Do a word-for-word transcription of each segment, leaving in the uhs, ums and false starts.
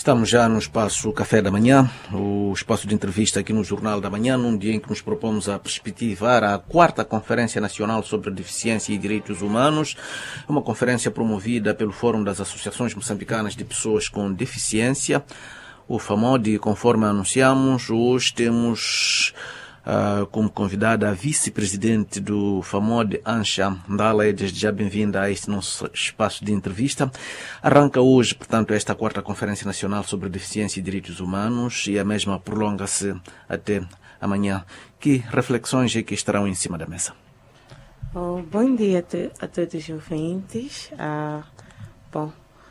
Estamos já no espaço Café da Manhã, o espaço de entrevista aqui no Jornal da Manhã, num dia em que nos propomos a perspectivar a quarta Conferência Nacional sobre Deficiência e Direitos Humanos, uma conferência promovida pelo Fórum das Associações Moçambicanas de Pessoas com Deficiência, o FAMODE. Conforme anunciamos, hoje temos Uh, como convidada a vice-presidente do FAMODE, Ansha Ndala. É desde já bem-vinda a este nosso espaço de entrevista. Arranca hoje, portanto, esta quarta Conferência Nacional sobre Deficiência e Direitos Humanos e a mesma prolonga-se até amanhã. Que reflexões é que estarão em cima da mesa? Oh, bom dia a, to a todos os ouvintes. Uh, bom,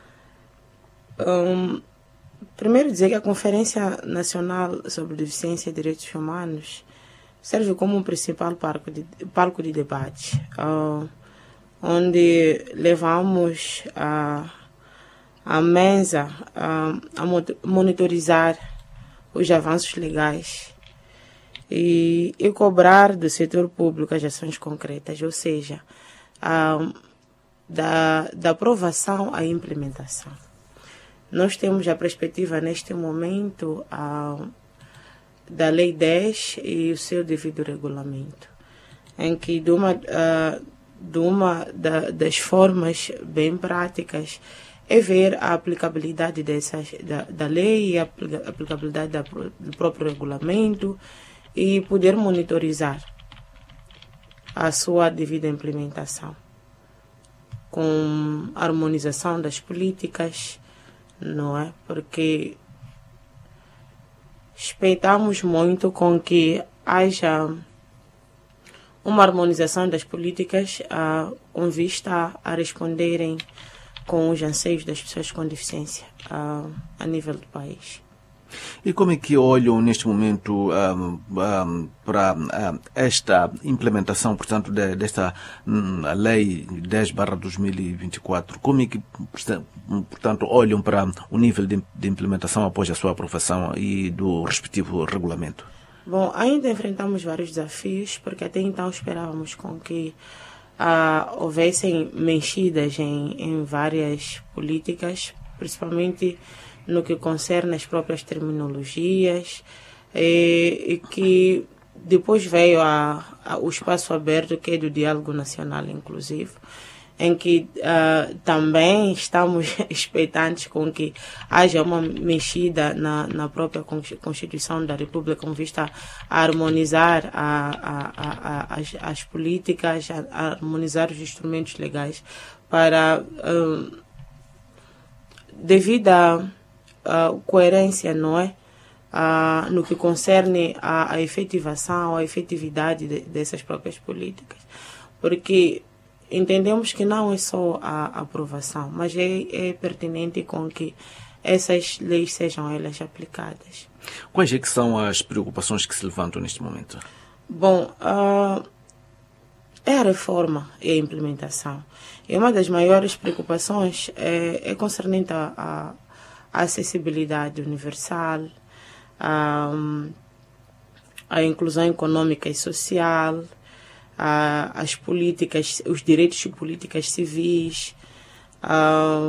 um, primeiro dizer que a Conferência Nacional sobre Deficiência e Direitos Humanos serve como um principal palco de, palco de debate, uh, onde levamos a, a mesa uh, a monitorizar os avanços legais e, e cobrar do setor público as ações concretas, ou seja, uh, da, da aprovação à implementação. Nós temos a perspectiva neste momento uh, da Lei dez e o seu devido regulamento, em que de uma, uh, de uma da, das formas bem práticas é ver a aplicabilidade dessas, da, da lei e a aplicabilidade da, do próprio regulamento e poder monitorizar a sua devida implementação, com harmonização das políticas, não é? Porque respeitamos muito com que haja uma harmonização das políticas uh, com vista a responderem com os anseios das pessoas com deficiência uh, a nível do país. E como é que olham neste momento um, um, para um, esta implementação, portanto, de, desta um, Lei dez barra dois mil e vinte e quatro? Como é que, portanto, olham para o nível de, de implementação após a sua aprovação e do respectivo regulamento? Bom, ainda enfrentamos vários desafios, porque até então esperávamos com que uh, houvessem mexidas em, em várias políticas, principalmente no que concerne as próprias terminologias, e, e que depois veio a, a, o espaço aberto, que é do diálogo nacional inclusivo, em que uh, também estamos expectantes com que haja uma mexida na, na própria Constituição da República com vista a harmonizar a, a, a, a, as, as políticas, a, a harmonizar os instrumentos legais para, uh, devido a Uh, coerência, não é? Uh, no que concerne a, a efetivação, a efetividade de, dessas próprias políticas. Porque entendemos que não é só a, a aprovação, mas é, é pertinente com que essas leis sejam elas aplicadas. Quais é que são as preocupações que se levantam neste momento? Bom, uh, é a reforma e a implementação. E uma das maiores preocupações é, é concernente a, a a acessibilidade universal, a, a inclusão econômica e social, a, as políticas, os direitos de políticas civis, a,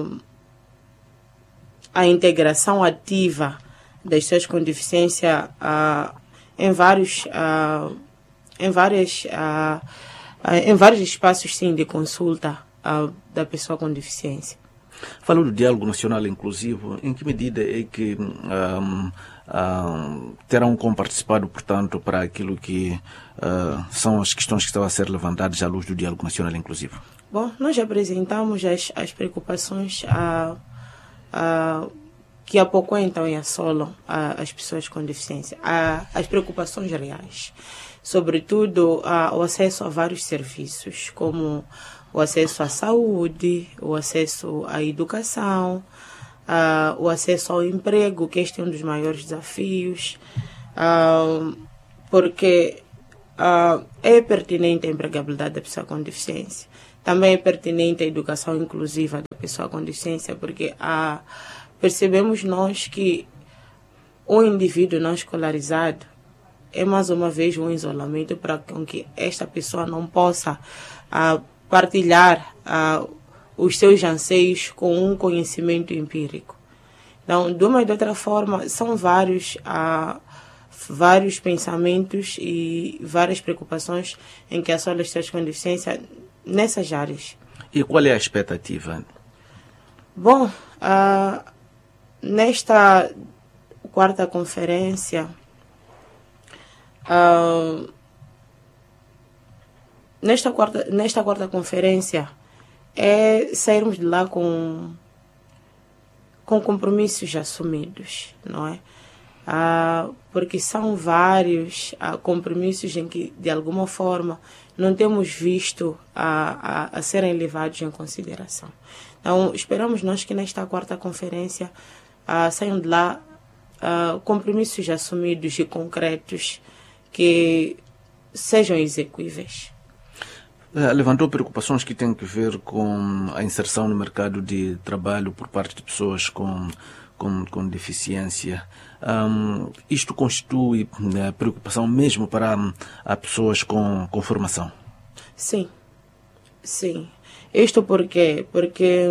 a integração ativa das pessoas com deficiência a, em vários, a, em várias, a, a, em vários espaços sim, de consulta a, da pessoa com deficiência. Falou do diálogo nacional inclusivo. Em que medida é que um, um, terão participado, portanto, para aquilo que uh, são as questões que estão a ser levantadas à luz do diálogo nacional inclusivo? Bom, nós apresentamos as, as preocupações a, a, que apoquentam e assolam a, as pessoas com deficiência, a, as preocupações reais, sobretudo a, o acesso a vários serviços, como o acesso à saúde, o acesso à educação, uh, o acesso ao emprego, que este é um dos maiores desafios, uh, porque uh, é pertinente a empregabilidade da pessoa com deficiência. Também é pertinente a educação inclusiva da pessoa com deficiência, porque uh, percebemos nós que o indivíduo não escolarizado é mais uma vez um isolamento para que esta pessoa não possa uh, partilhar uh, os seus anseios com um conhecimento empírico. Então, de uma e de outra forma, são vários, ah, vários pensamentos e várias preocupações em que assolam as pessoas com deficiência nessas áreas. E qual é a expectativa? Bom, ah, nesta quarta conferência, ah, nesta, quarta, nesta quarta conferência, é sairmos de lá com, com compromissos assumidos, não é? Ah, porque são vários ah, compromissos em que, de alguma forma, não temos visto a, a, a serem levados em consideração. Então, esperamos nós que nesta quarta conferência ah, saiam de lá ah, compromissos assumidos e concretos que sejam execuíveis. Levantou preocupações que têm que ver com a inserção no mercado de trabalho por parte de pessoas com, com, com deficiência. Um, isto constitui né, preocupação mesmo para um, pessoas com, com formação? Sim, sim. Isto por quê? Porque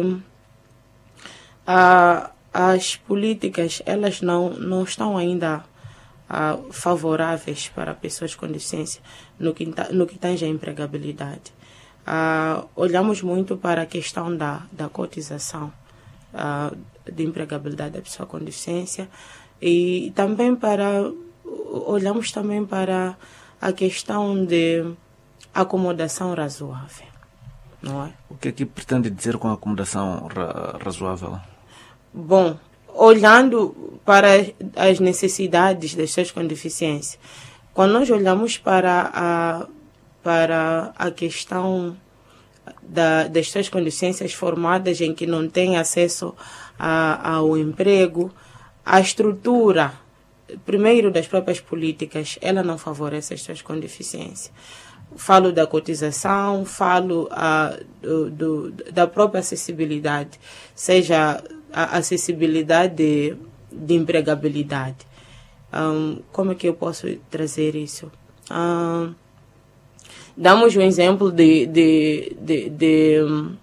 uh, as políticas elas não, não estão ainda uh, favoráveis para pessoas com deficiência no que, no que tange a empregabilidade. Uh, olhamos muito para a questão da, da cotização uh, de empregabilidade da pessoa com deficiência e também para olhamos também para a questão de acomodação razoável, não é? O que é que pretende dizer com acomodação ra razoável? Bom, olhando para as necessidades das pessoas com deficiência, quando nós olhamos para a, para a questão da, das pessoas com deficiências formadas em que não têm acesso a, ao emprego, a estrutura, primeiro das próprias políticas, ela não favorece as pessoas com deficiência. Falo da cotização, falo ah, do, do, da própria acessibilidade, seja a acessibilidade de, de empregabilidade. Um, como é que eu posso trazer isso? Um, damos um exemplo de, de, de, de,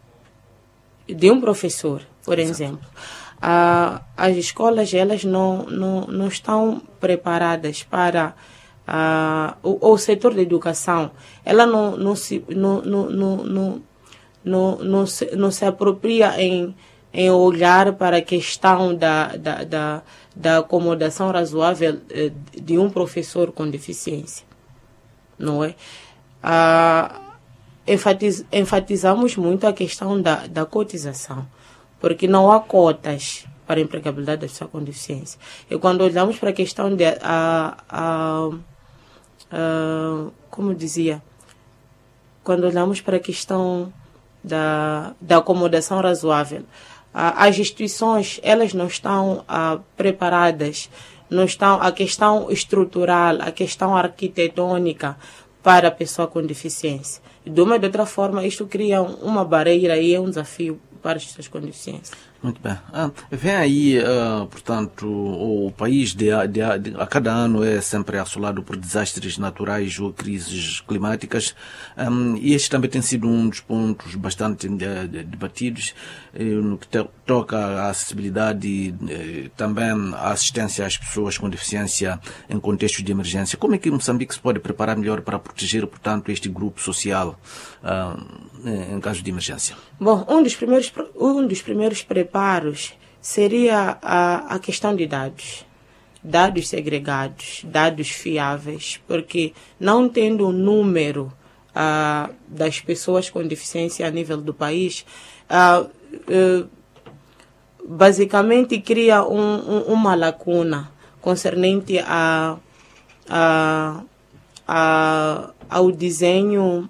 de um professor, por Exato. exemplo. Uh, as escolas elas não, não, não estão preparadas para uh, o, o setor da educação. Ela não, não, se, não, não, não, não, não, não, se, não se apropria em, em olhar para a questão da, da, da, da acomodação razoável de um professor com deficiência. Não é? Uh, enfatiz, enfatizamos muito a questão da, da cotização, porque não há cotas para a empregabilidade da pessoa com deficiência. E quando olhamos para a questão de, a, a, a, como dizia, quando olhamos para a questão da, da acomodação razoável, a, as instituições, elas não estão a, preparadas, não estão, a questão estrutural, a questão arquitetônica para a pessoa com deficiência. De uma ou de outra forma, isto cria uma barreira e é um desafio para as pessoas com deficiência. Muito bem. Ah, vem aí, uh, portanto, o, o país de, de, de, a cada ano é sempre assolado por desastres naturais ou crises climáticas, um, e este também tem sido um dos pontos bastante de, de, debatidos eh, no que te, toca à acessibilidade e eh, também à assistência às pessoas com deficiência em contextos de emergência. Como é que Moçambique se pode preparar melhor para proteger, portanto, este grupo social uh, em caso de emergência? Bom, um dos primeiros, um dos primeiros preparos seria a, a questão de dados. Dados segregados, dados fiáveis, porque não tendo um número uh, das pessoas com deficiência a nível do país, uh, uh, basicamente cria um, um, uma lacuna concernente a, a, a, ao desenho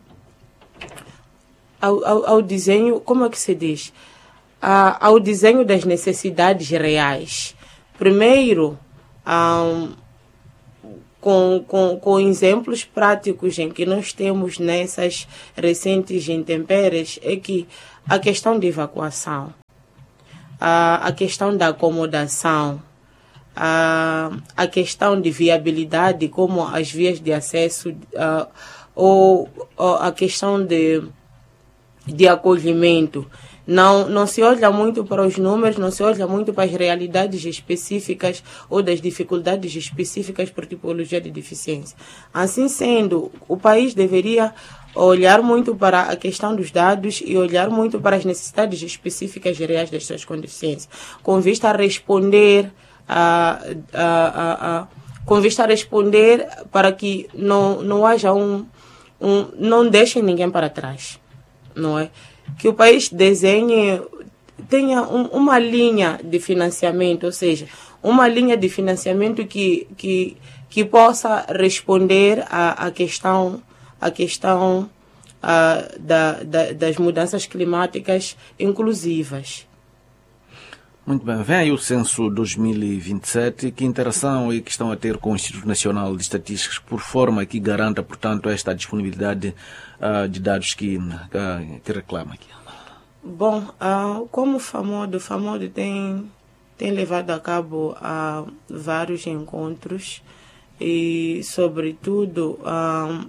Ao, ao, ao desenho, como é que se diz? Ah, ao desenho das necessidades reais. Primeiro, ah, com, com, com exemplos práticos em que nós temos nessas recentes intempéries, é que a questão de evacuação, ah, a questão da acomodação, ah, a questão de viabilidade, como as vias de acesso, ah, ou, ou a questão de de acolhimento Não, não se olha muito para os números, não se olha muito para as realidades específicas ou das dificuldades específicas por tipologia de deficiência. Assim sendo, o país deveria olhar muito para a questão dos dados e olhar muito para as necessidades específicas e reais das pessoas com deficiência, com vista a responder a, a, a, a com vista a responder para que não, não haja um, um não deixem ninguém para trás, não é? Que o país desenhe, tenha um, uma linha de financiamento, ou seja, uma linha de financiamento que, que, que possa responder à, à questão, à questão à, da, da, das mudanças climáticas inclusivas. Muito bem. Vem aí o censo dois mil e vinte e sete. Que interação é que estão a ter com o Instituto Nacional de Estatísticas, por forma que garanta, portanto, esta disponibilidade uh, de dados que, uh, que reclama aqui? Bom, uh, como o FAMOD, o FAMOD tem, tem levado a cabo uh, vários encontros e, sobretudo, uh,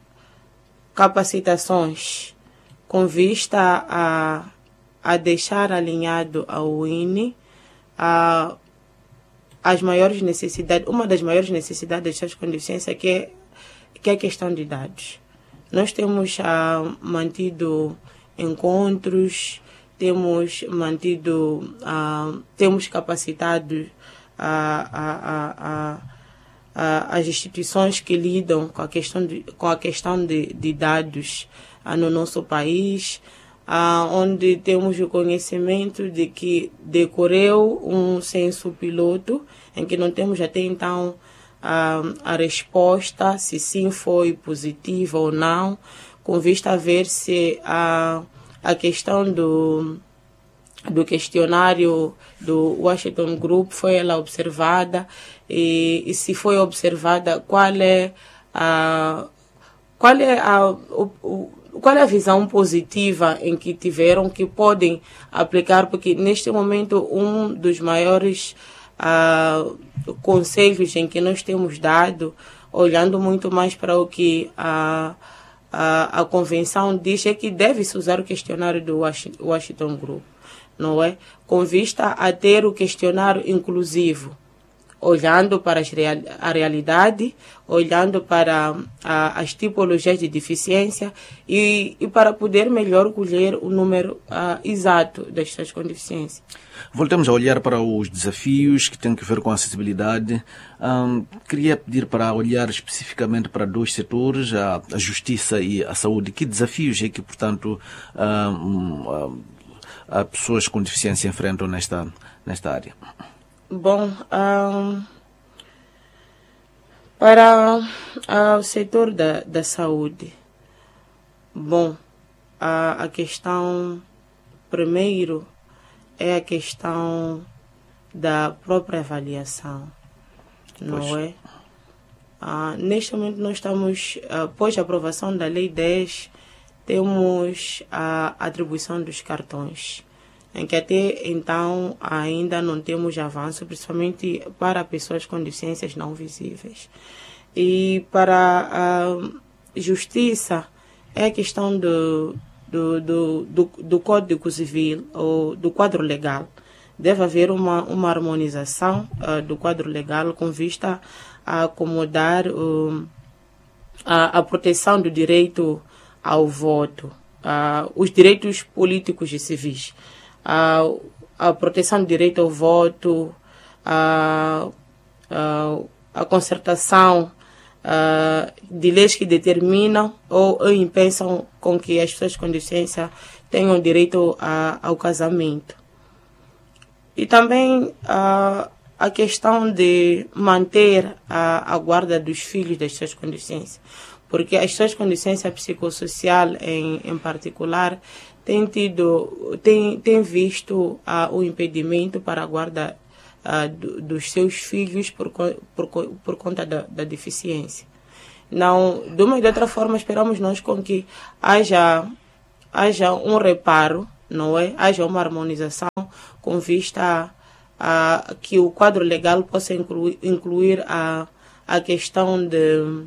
capacitações com vista a a deixar alinhado ao I N E a, as maiores necessidades, uma das maiores necessidades das pessoas com deficiência que é, que é a questão de dados. Nós temos ah, mantido encontros, temos mantido, ah, temos capacitado ah, ah, ah, ah, as instituições que lidam com a questão de, com a questão de, de dados ah, no nosso país, Ah, onde temos o conhecimento de que decorreu um censo piloto, em que não temos até então ah, a resposta, se sim foi positiva ou não, com vista a ver se a, a questão do, do questionário do Washington Group foi ela observada, e, e se foi observada, qual é a, qual é a, o, o, qual é a visão positiva em que tiveram, que podem aplicar, porque neste momento um dos maiores uh, conselhos em que nós temos dado, olhando muito mais para o que a, a, a convenção diz, é que deve-se usar o questionário do Washington Group, não é? Com vista a ter o questionário inclusivo, olhando para as real, a realidade, olhando para a, as tipologias de deficiência e, e para poder melhor colher o número uh, exato das pessoas com deficiência. Voltamos a olhar para os desafios que têm a ver com a acessibilidade. Um, queria pedir para olhar especificamente para dois setores, a, a justiça e a saúde. Que desafios é que, portanto, um, um, as pessoas com deficiência enfrentam nesta, nesta área? Bom, um, para uh, o setor da, da saúde, bom, a, a questão, primeiro, é a questão da própria avaliação, não Poxa. é? Uh, neste momento nós estamos, uh, após a aprovação da Lei dez, temos a atribuição dos cartões, em que até então ainda não temos avanço, principalmente para pessoas com deficiências não visíveis. E para a justiça é a questão do, do, do, do, do Código Civil ou do quadro legal. Deve haver uma, uma harmonização uh, do quadro legal com vista a acomodar uh, a, a proteção do direito ao voto, uh, os direitos políticos e civis. A, a proteção do direito ao voto, a, a, a concertação a, de leis que determinam ou, ou impensam com que as pessoas com deficiência tenham direito a, ao casamento. E também a, a questão de manter a, a guarda dos filhos das pessoas com deficiência, porque as pessoas com deficiência psicossocial em, em particular tem tido, tem, tem visto uh, o impedimento para a guarda uh, do, dos seus filhos por, por, por conta da, da deficiência. Não, de uma e de outra forma, esperamos nós com que haja, haja um reparo, não é? Haja uma harmonização com vista a, a que o quadro legal possa incluir, incluir a, a questão de,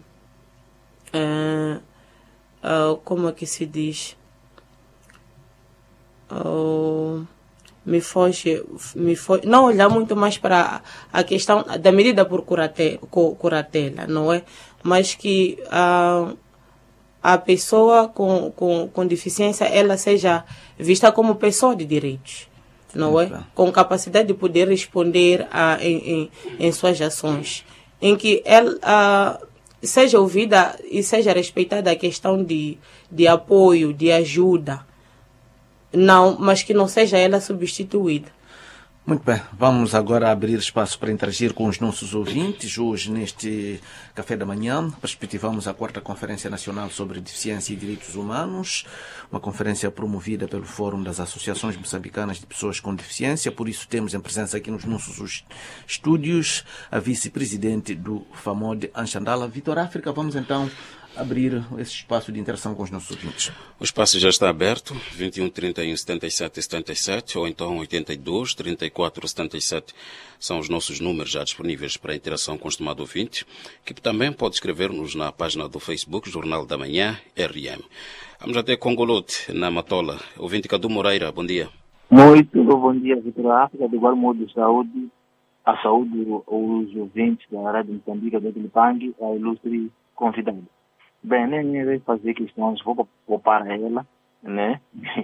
uh, uh, como é que se diz? uh, me foge, me foge, não olhar muito mais para a questão da medida por curatela, curatela não é? Mas que uh, a pessoa com, com, com deficiência ela seja vista como pessoa de direitos, não é? Com capacidade de poder responder a, em, em, em suas ações, em que ela uh, seja ouvida e seja respeitada a questão de, de apoio, de ajuda, não, mas que não seja ela substituída. Muito bem, vamos agora abrir espaço para interagir com os nossos ouvintes. Hoje, neste café da manhã, perspectivamos a quarta Conferência Nacional sobre Deficiência e Direitos Humanos, uma conferência promovida pelo Fórum das Associações Moçambicanas de Pessoas com Deficiência. Por isso, temos em presença aqui nos nossos estúdios a vice-presidente do FAMOD, Anchandala Vitor África. Vamos então abrir esse espaço de interação com os nossos ouvintes. O espaço já está aberto, vinte e um, trinta e um, setenta e sete, setenta e sete, ou então oitenta e dois, trinta e quatro, setenta e sete, são os nossos números já disponíveis para a interação com o estimado ouvinte, que também pode escrever-nos na página do Facebook, Jornal da Manhã, R M. Vamos até Congolote, na Matola. Ouvinte Cadu Moreira, bom dia. Muito bom dia, Vitor África, de igual modo, saúde, a saúde os ouvintes da Rádio Moçambique, do Clipangue, a ilustre convidada. Bem, nem vai fazer questões, vou poupar ela, né?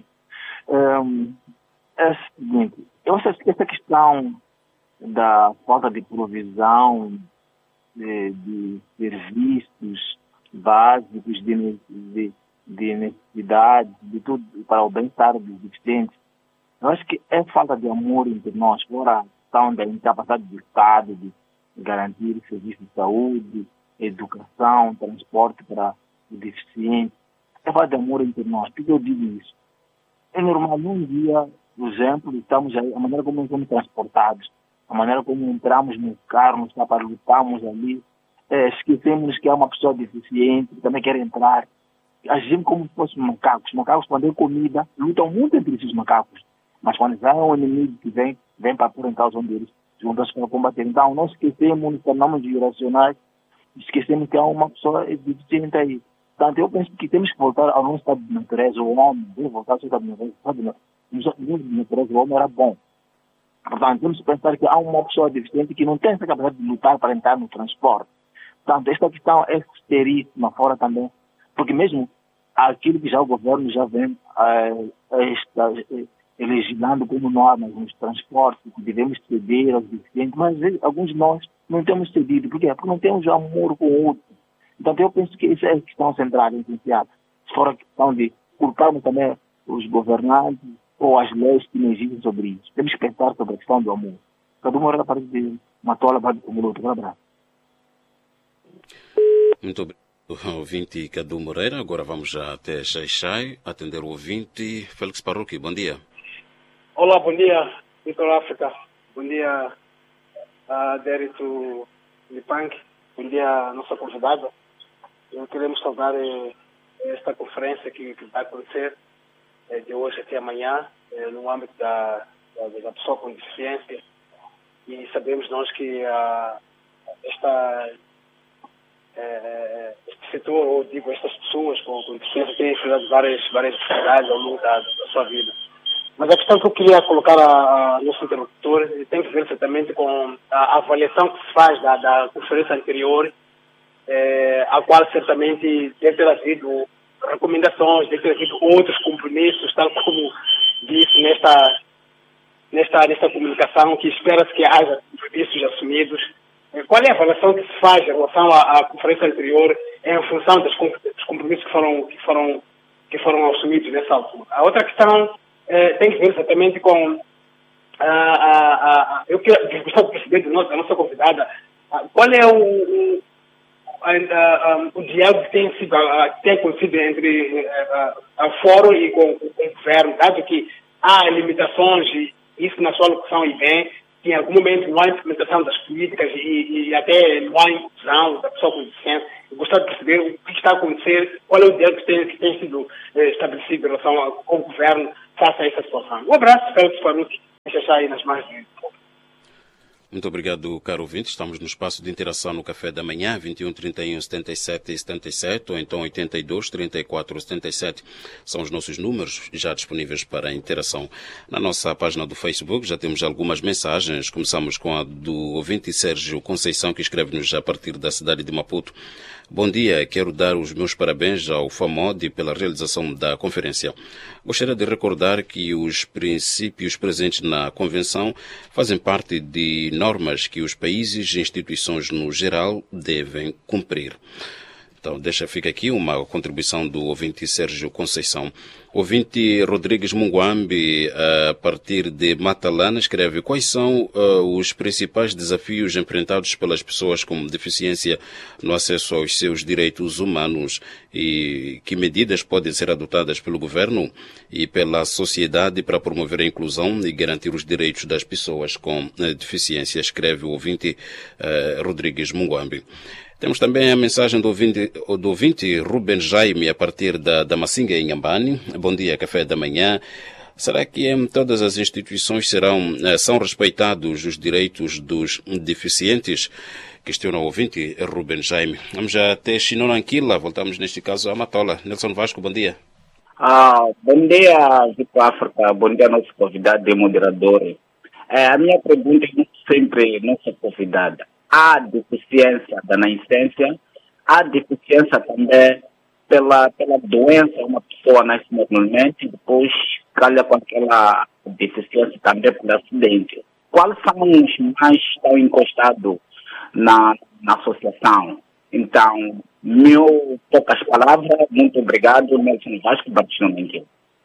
um, é o seguinte, eu acho que essa questão da falta de provisão de, de serviços básicos, de, de, de necessidades, de tudo para o bem-estar dos deficientes, eu acho que é falta de amor entre nós, fora a questão da incapacidade do Estado de garantir serviços de saúde, educação, transporte para o deficiente. É falta de amor entre nós. Por que eu digo isso? É normal, num dia, por exemplo, estamos aí, a maneira como somos transportados, a maneira como entramos no carro, nos lutamos ali, é, esquecemos que há uma pessoa deficiente que também quer entrar. Agimos como se fossem macacos. Macacos, quando tem comida, lutam muito entre esses macacos. Mas quando há um inimigo que vem, vem para pôr em causa um deles, juntam-se para combater. Então, nós esquecemos, nos tornamos irracionais, esquecemos que há uma pessoa deficiente aí. Portanto, eu penso que temos que voltar ao nosso estado de natureza. O homem deve voltar ao seu estado de natureza. No estado de natureza, o homem era bom. Portanto, temos que pensar que há uma pessoa deficiente que não tem essa capacidade de lutar para entrar no transporte. Portanto, esta questão é seríssima fora também, porque mesmo aquilo que já o governo já vem eh, está, eh, legislando como normas nos transportes, que devemos ceder aos deficientes, mas alguns de nós não temos cedido. Por quê? Porque não temos amor com o outro. Então, eu penso que isso é a questão central, essencial. Se for a questão de culparmos também os governantes ou as leis que não existem sobre isso. Temos que pensar sobre a questão do amor. Cada uma hora para de Matola, vai de Congolote. Um abraço. Muito obrigado, ouvinte Cadu Moreira. Agora vamos já até Xai-Xai, atender o ouvinte Félix Parrucchi. Bom dia. Olá, bom dia, Vitor África. Bom dia, uh, Dérito Lipank. Bom dia, nossa convidada. Eu queremos saudar eh, esta conferência que, que vai acontecer eh, de hoje até amanhã, eh, no âmbito da, da, da pessoa com deficiência. E sabemos nós que uh, esta, eh, este setor, ou digo, estas pessoas com, com deficiência têm enfrentado várias, várias dificuldades ao longo da, da sua vida. Mas a questão que eu queria colocar ao nosso interlocutor tem que ver certamente com a avaliação que se faz da, da conferência anterior, eh, a qual certamente deve ter havido recomendações, deve ter havido outros compromissos, tal como disse nesta, nesta, nesta comunicação, que espera-se que haja compromissos assumidos. Eh, qual é a avaliação que se faz em relação à, à conferência anterior em função dos compromissos que foram, que foram, que foram assumidos nessa altura? A outra questão Eh, tem que ver exatamente com a, a, a, eu quero gostar de perceber da nossa, nossa convidada a, qual é o, o, a, a, a, o diálogo que tem, sido, a, que tem acontecido entre o fórum e com, com o governo, dado que há limitações, e isso na sua locução e bem, que em algum momento não há implementação das políticas e, e até não há inclusão da pessoa com deficiência. Eu gostaria de perceber o que está a acontecer, qual é o diálogo que tem, que tem sido eh, estabelecido em relação ao, com o governo face a essa situação. Um abraço, Félix Parrucchi, deixa aí nas mãos de... Muito obrigado, caro ouvinte. Estamos no espaço de interação no Café da Manhã, vinte e um, trinta e um, setenta e sete, setenta e sete, ou então oitenta e dois, trinta e quatro, setenta e sete. São os nossos números já disponíveis para a interação. Na nossa página do Facebook já temos algumas mensagens. Começamos com a do ouvinte Sérgio Conceição, que escreve-nos a partir da cidade de Maputo. Bom dia, quero dar os meus parabéns ao FAMOD pela realização da conferência. Gostaria de recordar que os princípios presentes na Convenção fazem parte de normas que os países e instituições no geral devem cumprir. Então, deixa, fica aqui uma contribuição do ouvinte Sérgio Conceição. Ouvinte Rodrigues Munguambi, a partir de Matalana, escreve: quais são uh, os principais desafios enfrentados pelas pessoas com deficiência no acesso aos seus direitos humanos e que medidas podem ser adotadas pelo governo e pela sociedade para promover a inclusão e garantir os direitos das pessoas com uh, deficiência, escreve o ouvinte uh, Rodrigues Munguambi. Temos também a mensagem do ouvinte, do ouvinte Ruben Jaime, a partir da, da Massinga, em Ambani. Bom dia, Café da Manhã. Será que em todas as instituições serão, são respeitados os direitos dos deficientes? Questiona o ouvinte Ruben Jaime. Vamos até Xinoranquila, voltamos neste caso a Matola. Nelson Vasco, bom dia. Ah, bom dia, Vitor África. Bom dia, nosso convidado e moderador. É, a minha pergunta é sempre nossa convidada. Há deficiência da nascença, há deficiência também pela, pela doença, uma pessoa nasce normalmente e depois calha com aquela deficiência também por acidente. Quais são os mais estão encostados na, na associação? Então, meu poucas palavras, muito obrigado, Nelson Vasco, Batista Menguinho.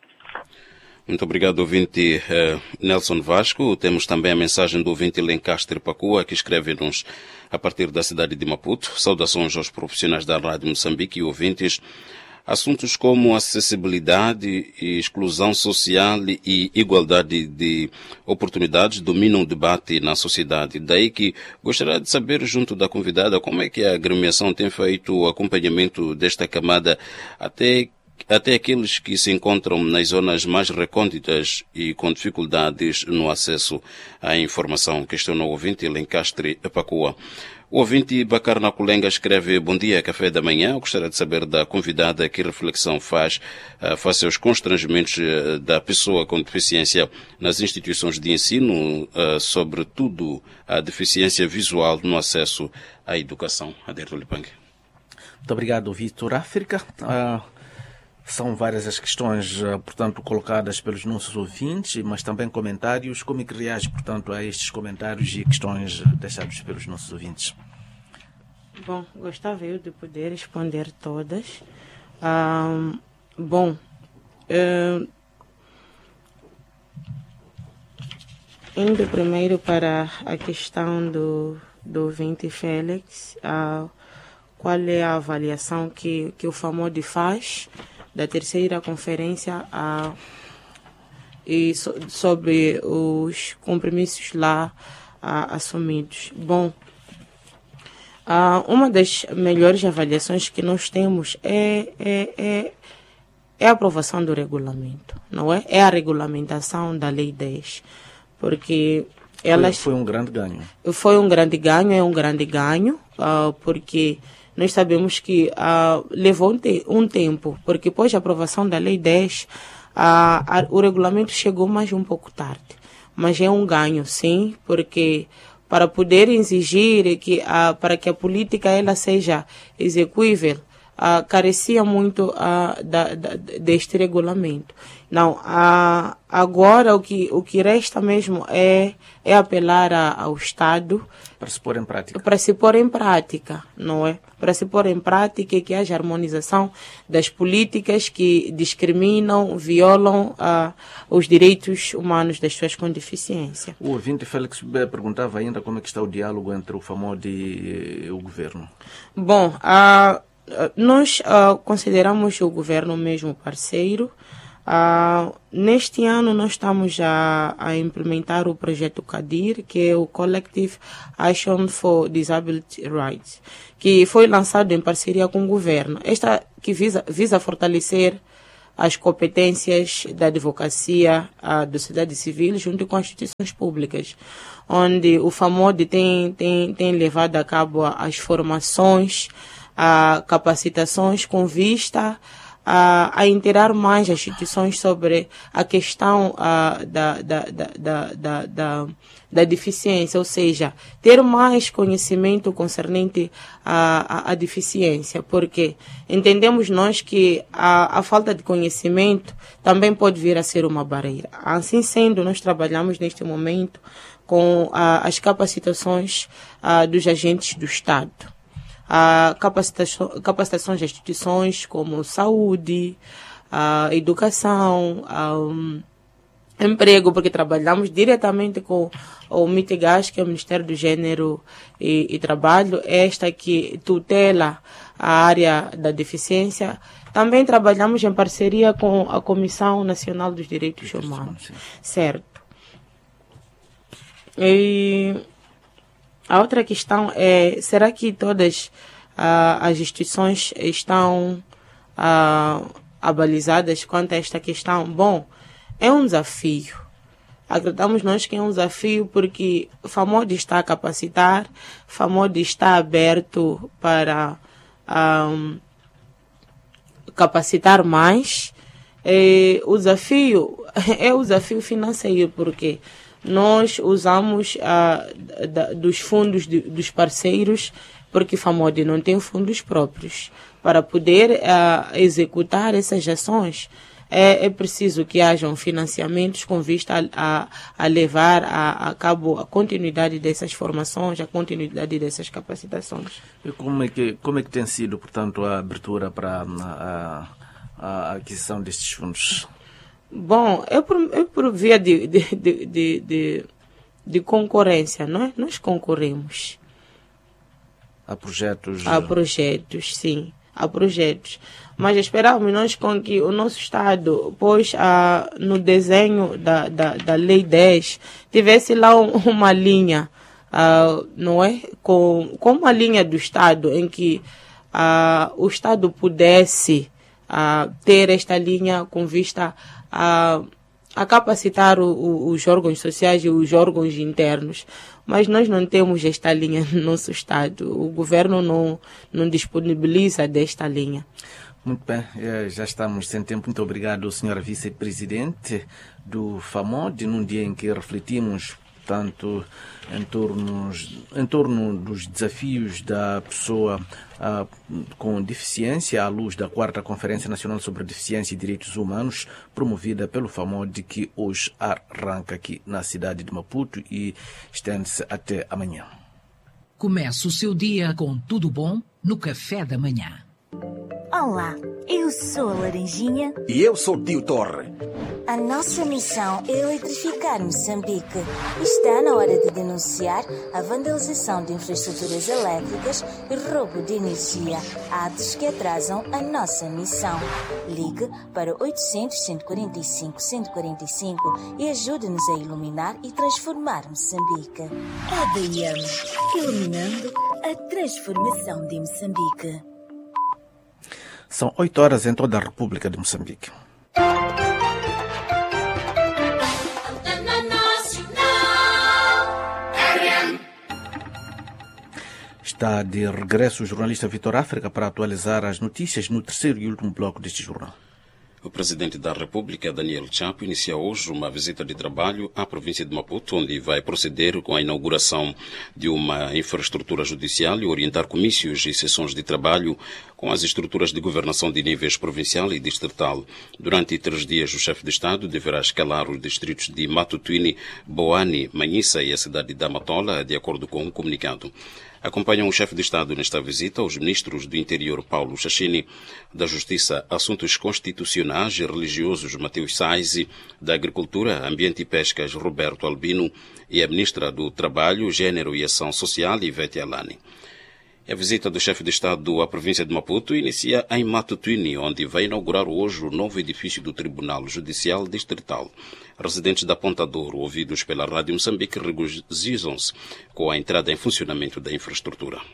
Muito obrigado, ouvinte uh, Nelson Vasco. Temos também a mensagem do ouvinte Lencastre Pacua, que escreve-nos a partir da cidade de Maputo. Saudações aos profissionais da Rádio Moçambique e ouvintes. Assuntos como acessibilidade, exclusão social e igualdade de oportunidades dominam o debate na sociedade. Daí que gostaria de saber, junto da convidada, como é que a agremiação tem feito o acompanhamento desta camada até até aqueles que se encontram nas zonas mais recônditas e com dificuldades no acesso à informação. Questiona o ouvinte Lencastre Pacua. O ouvinte Bacar Naculenga escreve: bom dia, Café da Manhã. Eu gostaria de saber da convidada que reflexão faz uh, face aos constrangimentos uh, da pessoa com deficiência nas instituições de ensino, uh, sobretudo a deficiência visual no acesso à educação. Aderto Lipang. Muito obrigado, Vitor África. Uh... São várias as questões, portanto, colocadas pelos nossos ouvintes, mas também comentários. Como é que reage, portanto, a estes comentários e questões deixados pelos nossos ouvintes? Bom, gostava eu de poder responder todas. Um, bom, um, indo primeiro para a questão do, do ouvinte Félix, uh, qual é a avaliação que, que o FAMOD faz da terceira conferência a, e so, sobre os compromissos lá a, assumidos. Bom, a, uma das melhores avaliações que nós temos é, é, é, é a aprovação do regulamento, não é? É a regulamentação da Lei dez, porque elas... Foi, foi um grande ganho. Foi um grande ganho, é um grande ganho, uh, porque... Nós sabemos que uh, levou um, te um tempo, porque depois da aprovação da Lei dez, uh, a, o regulamento chegou mais um pouco tarde. Mas é um ganho, sim, porque para poder exigir que, uh, para que a política ela seja execuível, uh, carecia muito uh, da, da, deste regulamento. Não, uh, agora o que, o que resta mesmo é, é apelar a, ao Estado para se pôr em prática. Para se pôr em prática, não é? Para se pôr em prática e que haja harmonização das políticas que discriminam, violam uh, os direitos humanos das pessoas com deficiência. O ouvinte Félix perguntava ainda como é que está o diálogo entre o FAMOD e o governo. Bom, uh, nós uh, consideramos o governo mesmo parceiro. Uh, neste ano nós estamos a, a implementar o projeto CADIR, que é o Collective Action for Disability Rights, que foi lançado em parceria com o governo. Esta que visa, visa fortalecer as competências da advocacia, a da sociedade civil, junto com as instituições públicas, onde o FAMOD tem, tem, tem levado a cabo as formações, a capacitações com vista a, a inteirar mais as instituições sobre a questão a, da, da, da, da, da, da, da deficiência, ou seja, ter mais conhecimento concernente à, à, à deficiência, porque entendemos nós que a, a falta de conhecimento também pode vir a ser uma barreira. Assim sendo, nós trabalhamos neste momento com a, as capacitações a, dos agentes do Estado. A capacitação, capacitações de instituições como saúde, a educação, a, um, emprego, porque trabalhamos diretamente com o MITEGAS, que é o Ministério do Gênero e, e Trabalho, esta que tutela a área da deficiência. Também trabalhamos em parceria com a Comissão Nacional dos Direitos Humanos. Certo. E a outra questão é, será que todas ah, as instituições estão ah, abalizadas quanto a esta questão? Bom, é um desafio. Acreditamos nós que é um desafio porque o FAMOD está a capacitar, o FAMOD está aberto para ah, capacitar mais. E o desafio é o desafio financeiro, porque nós usamos uh, da, dos fundos de, dos parceiros, porque FAMOD não tem fundos próprios. Para poder uh, executar essas ações, é, é preciso que hajam financiamentos com vista a, a, a levar a, a cabo a continuidade dessas formações, a continuidade dessas capacitações. E como é que, como é que tem sido, portanto, a abertura para a, a, a aquisição destes fundos? Bom, eu por, eu por via de, de, de, de, de, de concorrência, nós, nós concorremos. Há projetos? Há projetos, sim. Há projetos. Mas esperamos nós com que o nosso Estado, pois ah, no desenho da, da, da Lei dez, tivesse lá um, uma linha, ah, não é? Com, com uma linha do Estado em que ah, o Estado pudesse ah, ter esta linha com vista a, a capacitar o, o, os órgãos sociais e os órgãos internos. Mas nós não temos esta linha no nosso Estado. O governo não, não disponibiliza desta linha. Muito bem, já estamos sem tempo. Muito obrigado, senhora vice-presidente do FAMOD, num dia em que refletimos tanto em torno, em torno dos desafios da pessoa uh, com deficiência, à luz da quarta Conferência Nacional sobre Deficiência e Direitos Humanos, promovida pelo FAMOD, que hoje arranca aqui na cidade de Maputo e estende-se até amanhã. Começa o seu dia com tudo bom no Café da Manhã. Olá, eu sou a Laranjinha. E eu sou o Tio Torre. A nossa missão é eletrificar Moçambique. Está na hora de denunciar a vandalização de infraestruturas elétricas e roubo de energia, atos que atrasam a nossa missão. Ligue para oitocentos, cento e quarenta e cinco, cento e quarenta e cinco e ajude-nos a iluminar e transformar Moçambique. A D I M, iluminando a transformação de Moçambique. São oito horas em toda a República de Moçambique. Está de regresso o jornalista Vitor África para atualizar as notícias no terceiro e último bloco deste jornal. O presidente da República, Daniel Chapo, inicia hoje uma visita de trabalho à província de Maputo, onde vai proceder com a inauguração de uma infraestrutura judicial e orientar comícios e sessões de trabalho com as estruturas de governação de níveis provincial e distrital. Durante três dias, o chefe de Estado deverá escalar os distritos de Matutuini, Boane, Manhissa e a cidade de Amatola, de acordo com um comunicado. Acompanham o chefe de Estado nesta visita os ministros do Interior, Paulo Chachini, da Justiça, Assuntos Constitucionais e Religiosos, Mateus Saisi, da Agricultura, Ambiente e Pescas, Roberto Albino, e a ministra do Trabalho, Gênero e Ação Social, Ivete Alani. A visita do chefe de Estado à província de Maputo inicia em Matutuini, onde vai inaugurar hoje o novo edifício do Tribunal Judicial Distrital. Residentes da Ponta Douro, ouvidos pela Rádio Moçambique, regozijam-se com a entrada em funcionamento da infraestrutura.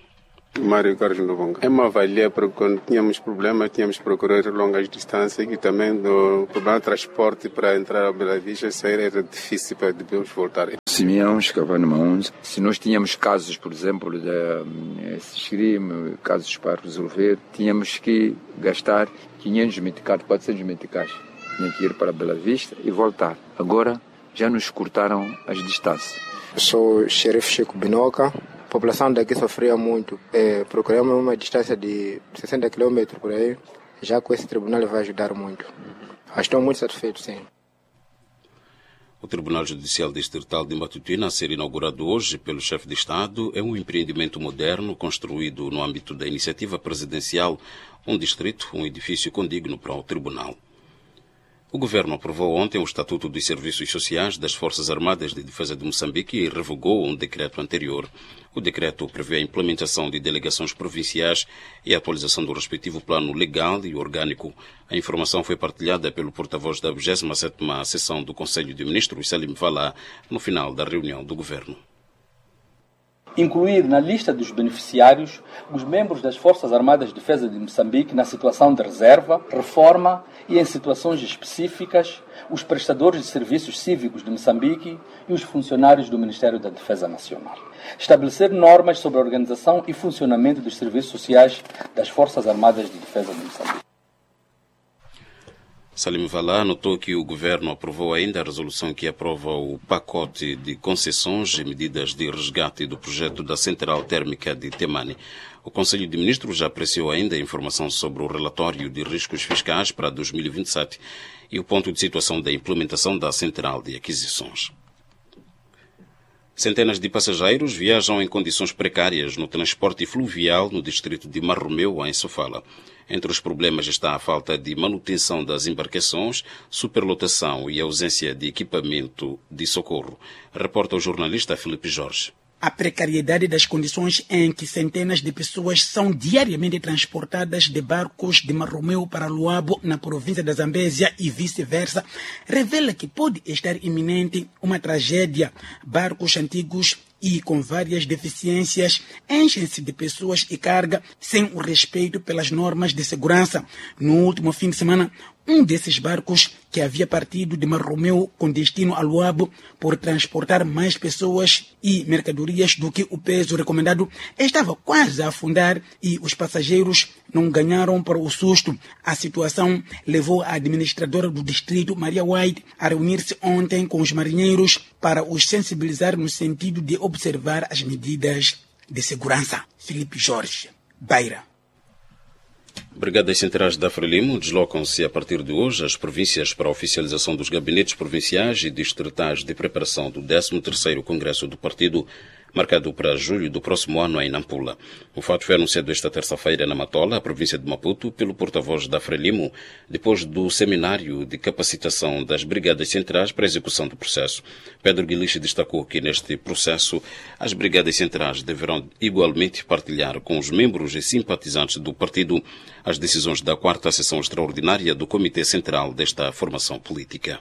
Mário Carlos Novonga. É uma valia porque quando tínhamos problemas, tínhamos que procurar longas distâncias e também do problema de transporte para entrar a Bela Vista, sair era difícil para depois voltar. Simeão Escavano Maunz. Se nós tínhamos casos, por exemplo, de esgrima, casos para resolver, tínhamos que gastar quinhentos meticais, quatrocentos meticais. Tinha que ir para Bela Vista e voltar. Agora já nos cortaram as distâncias. Sou o xerife Chico Binoca. A população daqui sofria muito. É, procuramos uma distância de sessenta quilômetros por aí. Já com esse tribunal vai ajudar muito. Estou muito satisfeito, sim. O Tribunal Judicial Distrital de Matutina, a ser inaugurado hoje pelo chefe de Estado, é um empreendimento moderno construído no âmbito da iniciativa presidencial, um distrito, um edifício condigno para o tribunal. O governo aprovou ontem o Estatuto dos Serviços Sociais das Forças Armadas de Defesa de Moçambique e revogou um decreto anterior. O decreto prevê a implementação de delegações provinciais e a atualização do respectivo plano legal e orgânico. A informação foi partilhada pelo porta-voz da vigésima sétima sessão do Conselho de Ministros, Salim Valá, no final da reunião do governo. Incluir na lista dos beneficiários os membros das Forças Armadas de Defesa de Moçambique na situação de reserva, reforma e em situações específicas, os prestadores de serviços cívicos de Moçambique e os funcionários do Ministério da Defesa Nacional. Estabelecer normas sobre a organização e funcionamento dos serviços sociais das Forças Armadas de Defesa de Moçambique. Salim Valá notou que o governo aprovou ainda a resolução que aprova o pacote de concessões e medidas de resgate do projeto da Central Térmica de Temane. O Conselho de Ministros já apreciou ainda a informação sobre o relatório de riscos fiscais para dois mil e vinte e sete e o ponto de situação da implementação da Central de Aquisições. Centenas de passageiros viajam em condições precárias no transporte fluvial no distrito de Marromeu, em Sofala. Entre os problemas está a falta de manutenção das embarcações, superlotação e ausência de equipamento de socorro. Reporta o jornalista Filipe Jorge. A precariedade das condições em que centenas de pessoas são diariamente transportadas de barcos de Marromeu para Luabo, na província da Zambésia, e vice-versa, revela que pode estar iminente uma tragédia. Barcos antigos e com várias deficiências enchem-se de pessoas e carga sem o respeito pelas normas de segurança. No último fim de semana, um desses barcos, que havia partido de Marromeu com destino a Luabo por transportar mais pessoas e mercadorias do que o peso recomendado, estava quase a afundar e os passageiros não ganharam para o susto. A situação levou a administradora do distrito, Maria White, a reunir-se ontem com os marinheiros para os sensibilizar no sentido de observar as medidas de segurança. Filipe Jorge, Beira. Brigadas Centrais da Frelimo deslocam-se a partir de hoje às províncias para a oficialização dos gabinetes provinciais e distritais de preparação do décimo terceiro Congresso do Partido, marcado para julho do próximo ano em Nampula. O fato foi anunciado esta terça-feira na Matola, a província de Maputo, pelo porta-voz da Frelimo, depois do seminário de capacitação das Brigadas Centrais para a execução do processo. Pedro Guiliche destacou que neste processo as Brigadas Centrais deverão igualmente partilhar com os membros e simpatizantes do partido as decisões da quarta sessão extraordinária do Comitê Central desta formação política.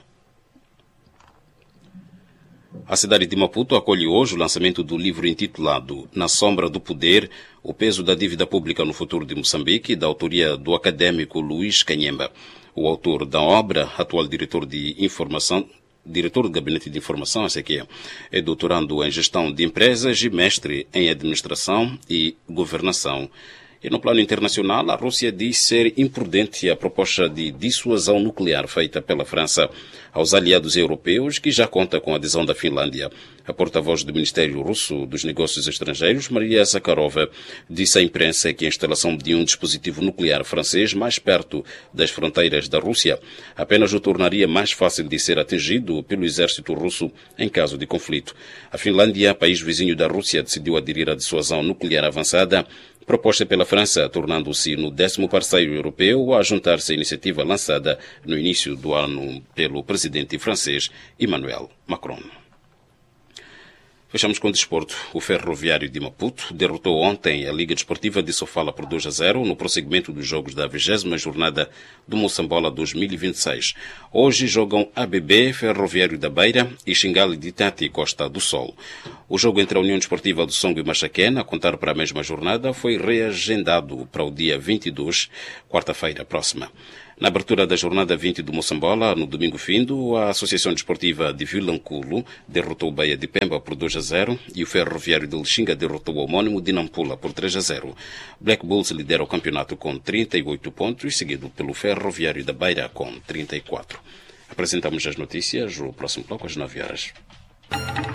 A cidade de Maputo acolhe hoje o lançamento do livro intitulado Na Sombra do Poder, o peso da dívida pública no futuro de Moçambique, da autoria do académico Luís Canhemba. O autor da obra, atual diretor de informação, diretor do Gabinete de Informação, esse aqui é, é doutorando em gestão de empresas e mestre em administração e governação. E no plano internacional, a Rússia diz ser imprudente a proposta de dissuasão nuclear feita pela França aos aliados europeus, que já conta com a adesão da Finlândia. A porta-voz do Ministério Russo dos Negócios Estrangeiros, Maria Zakharova, disse à imprensa que a instalação de um dispositivo nuclear francês mais perto das fronteiras da Rússia apenas o tornaria mais fácil de ser atingido pelo exército russo em caso de conflito. A Finlândia, país vizinho da Rússia, decidiu aderir à dissuasão nuclear avançada proposta pela França, tornando-se no décimo parceiro europeu a juntar-se à iniciativa lançada no início do ano pelo presidente francês Emmanuel Macron. Fechamos com o desporto. O Ferroviário de Maputo derrotou ontem a Liga Desportiva de Sofala por dois a zero no prosseguimento dos jogos da vigésima jornada do Moçambola dois mil e vinte e seis. Hoje jogam A B B, Ferroviário da Beira e Xingali de Tati, Costa do Sol. O jogo entre a União Desportiva do Songo e Machaquena, a contar para a mesma jornada, foi reagendado para o dia vinte e dois, quarta-feira próxima. Na abertura da jornada vinte do Moçambola, no domingo findo, a Associação Desportiva de Vilanculo derrotou o Baía de Pemba por dois a zero e o Ferroviário de Lixinga derrotou o homónimo de Nampula por três a zero. Black Bulls lidera o campeonato com trinta e oito pontos, seguido pelo Ferroviário da Beira com trinta e quatro. Apresentamos as notícias, o próximo bloco às nove horas.